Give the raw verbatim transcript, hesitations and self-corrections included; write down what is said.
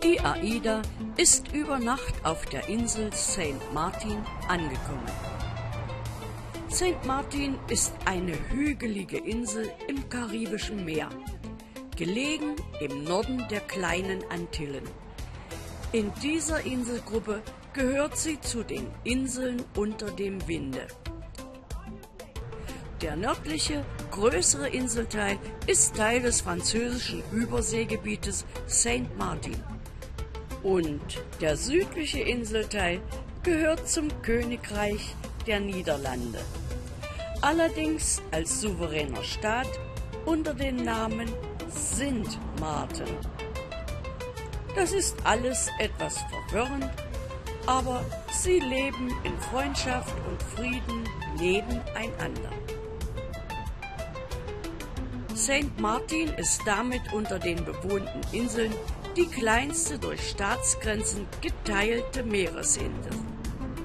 Die AIDA ist über Nacht auf der Insel Saint Martin angekommen. Saint Martin ist eine hügelige Insel im Karibischen Meer, gelegen im Norden der kleinen Antillen. In dieser Inselgruppe gehört sie zu den Inseln unter dem Winde. Der nördliche, größere Inselteil ist Teil des französischen Überseegebietes Saint Martin und der südliche Inselteil gehört zum Königreich der Niederlande, allerdings als souveräner Staat unter dem Namen Sint Maarten. Das ist alles etwas verwirrend, aber sie leben in Freundschaft und Frieden nebeneinander. Saint Martin ist damit unter den bewohnten Inseln die kleinste durch Staatsgrenzen geteilte Meeresinsel.